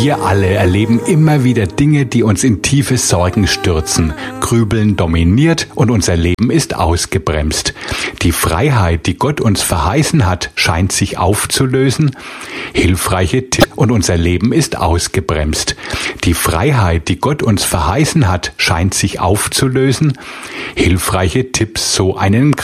Wir alle erleben immer wieder Dinge, die uns in tiefe Sorgen stürzen. Grübeln dominiert und unser Leben ist ausgebremst. Die Freiheit, die Gott uns verheißen hat, scheint sich aufzulösen. Hilfreiche Tipps und unser Leben ist ausgebremst. Die Freiheit, die Gott uns verheißen hat, scheint sich aufzulösen. Hilfreiche Tipps, so einen